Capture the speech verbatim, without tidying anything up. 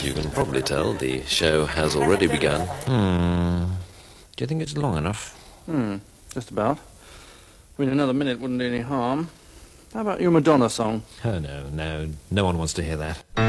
you can probably tell, the show has already begun. Hmm. Do you think it's long enough? Hmm, just about. I mean, another minute wouldn't do any harm. How about your Madonna song? Oh, no, no. No one wants to hear that.